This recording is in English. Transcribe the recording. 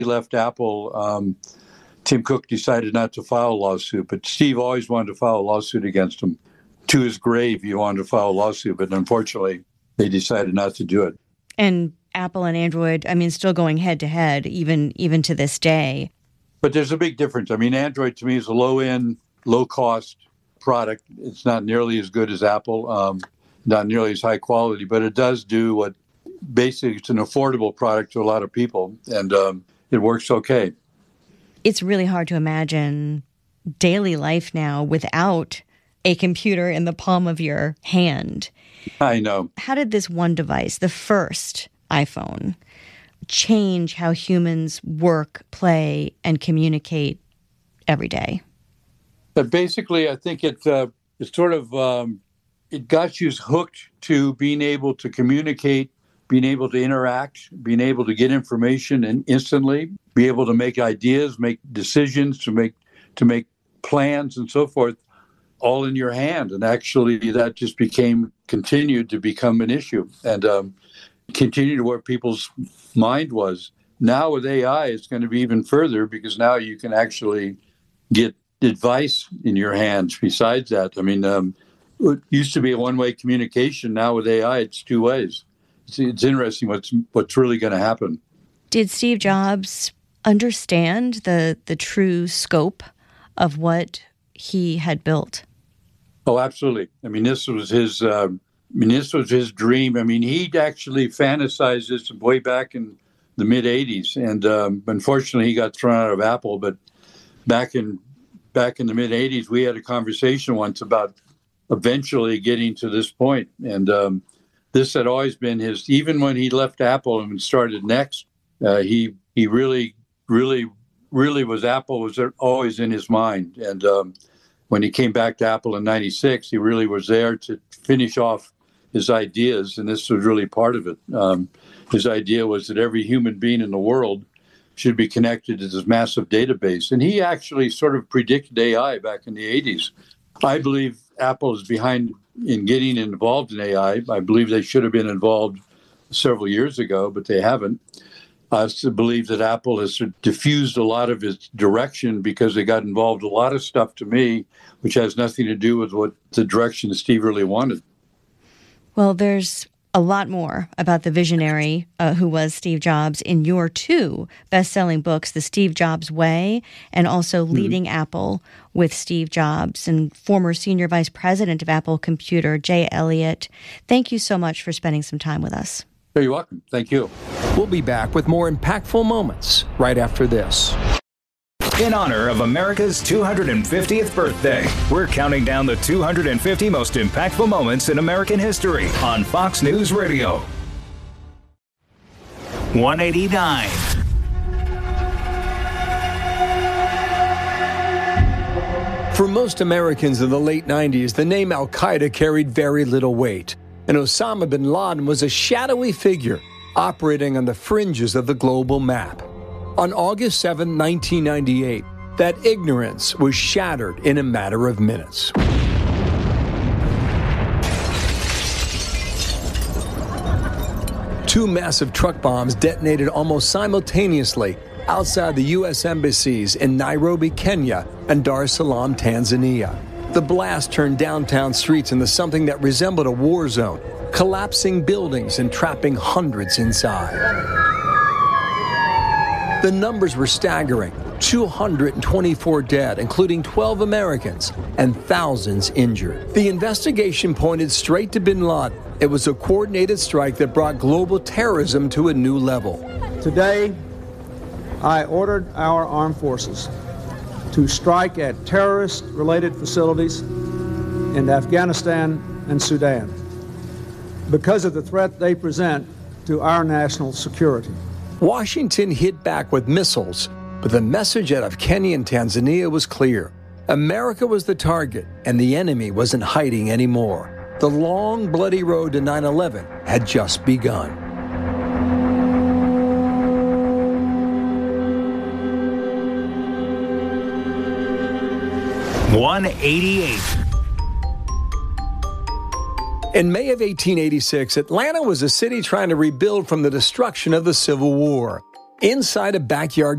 he left Apple, Tim Cook decided not to file a lawsuit, but Steve always wanted to file a lawsuit against him. To his grave, he wanted to file a lawsuit, but unfortunately, they decided not to do it. And Apple and Android, still going head to head, even to this day. But there's a big difference. Android to me is a low-end, low-cost product. It's not nearly as good as Apple, not nearly as high quality, but it does do what basically it's an affordable product to a lot of people, and it works okay. It's really hard to imagine daily life now without a computer in the palm of your hand. I know. How did this one device, the first iPhone, change how humans work, play, and communicate every day? But basically, I think it got you hooked to being able to communicate, being able to interact, being able to get information and instantly, be able to make ideas, make decisions, to make plans and so forth, all in your hand. And actually, that just continued to become an issue and continued to where people's mind was. Now with AI, it's going to be even further because now you can actually get advice in your hands. Besides that, it used to be a one-way communication. Now with AI, it's two ways. It's interesting what's really going to happen. Did Steve Jobs understand the true scope of what he had built? Oh, absolutely. This was his dream. He'd actually fantasized this way back in the mid '80s, and unfortunately, he got thrown out of Apple. But back in the mid '80s, we had a conversation once about eventually getting to this point, and this had always been his. Even when he left Apple and started Next, he really was. Apple was always in his mind, and when he came back to Apple in '96, he really was there to finish off his ideas, and this was really part of it. His idea was that every human being in the world should be connected to this massive database, and he actually sort of predicted AI back in the '80s. I believe Apple is behind in getting involved in AI. I believe they should have been involved several years ago, but they haven't. I also believe that Apple has diffused a lot of its direction because they got involved in a lot of stuff to me, which has nothing to do with what the direction that Steve really wanted. Well, there's a lot more about the visionary who was Steve Jobs in your two best-selling books, The Steve Jobs Way and also Leading Apple with Steve Jobs, and former Senior Vice President of Apple Computer, Jay Elliott. Thank you so much for spending some time with us. You're welcome. Thank you. We'll be back with more impactful moments right after this. In honor of America's 250th birthday, we're counting down the 250 most impactful moments in American history on Fox News Radio. 189. For most Americans in the late 90s, the name Al-Qaeda carried very little weight, and Osama bin Laden was a shadowy figure operating on the fringes of the global map. On August 7, 1998, that ignorance was shattered in a matter of minutes. Two massive truck bombs detonated almost simultaneously outside the U.S. embassies in Nairobi, Kenya, and Dar es Salaam, Tanzania. The blast turned downtown streets into something that resembled a war zone, collapsing buildings and trapping hundreds inside. The numbers were staggering: 224 dead, including 12 Americans, and thousands injured. The investigation pointed straight to bin Laden. It was a coordinated strike that brought global terrorism to a new level. Today, I ordered our armed forces to strike at terrorist-related facilities in Afghanistan and Sudan because of the threat they present to our national security. Washington hit back with missiles, but the message out of Kenya and Tanzania was clear. America was the target, and the enemy wasn't hiding anymore. The long, bloody road to 9/11 had just begun. .188. In May of 1886, Atlanta was a city trying to rebuild from the destruction of the Civil War. inside a backyard